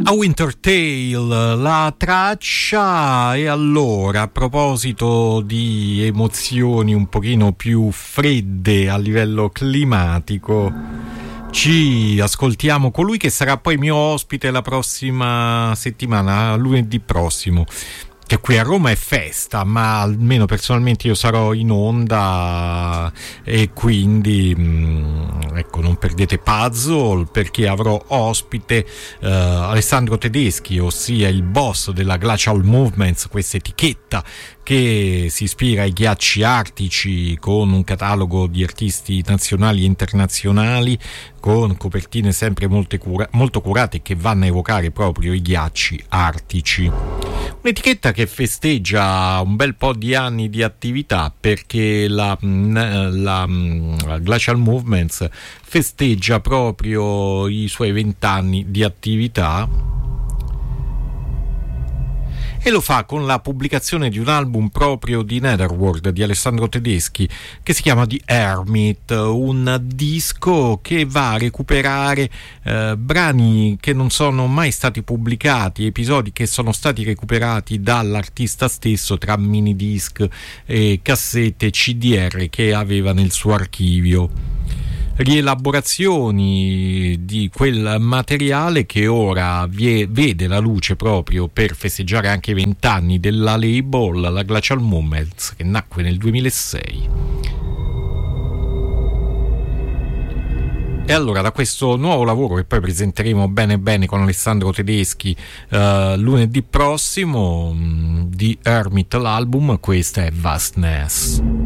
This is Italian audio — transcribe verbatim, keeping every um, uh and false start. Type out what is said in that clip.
A Winter Tale, la traccia. E allora, a proposito di emozioni un pochino più fredde a livello climatico, ci ascoltiamo colui che sarà poi mio ospite la prossima settimana, lunedì prossimo, che qui a Roma è festa, ma almeno personalmente io sarò in onda e quindi mh, ecco, non perdete puzzle, perché avrò ospite uh, Alessandro Tedeschi, ossia il boss della Glacial Movements, questa etichetta che si ispira ai ghiacci artici, con un catalogo di artisti nazionali e internazionali, con copertine sempre molto, cura- molto curate, che vanno a evocare proprio i ghiacci artici. Un'etichetta che festeggia un bel po' di anni di attività, perché la, la, la Glacial Movements festeggia proprio i suoi vent'anni di attività, e lo fa con la pubblicazione di un album proprio di Netherworld di Alessandro Tedeschi, che si chiama The Hermit, un disco che va a recuperare eh, brani che non sono mai stati pubblicati, episodi che sono stati recuperati dall'artista stesso tra mini disc e cassette C D R che aveva nel suo archivio. Rielaborazioni di quel materiale che ora vie, vede la luce proprio per festeggiare anche i vent'anni della label, la Glacial Movements, che nacque nel duemilasei. E allora, da questo nuovo lavoro, che poi presenteremo bene bene con Alessandro Tedeschi uh, lunedì prossimo, um, di Hermit l'album, questa è Vastness.